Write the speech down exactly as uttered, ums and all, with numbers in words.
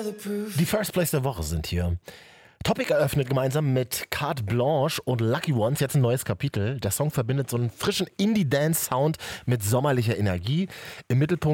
Die First Place der Woche sind hier. Topic eröffnet gemeinsam mit Carte Blanche und Lucky Ones jetzt ein neues Kapitel. Der Song verbindet so einen frischen Indie-Dance-Sound mit sommerlicher Energie. Im Mittelpunkt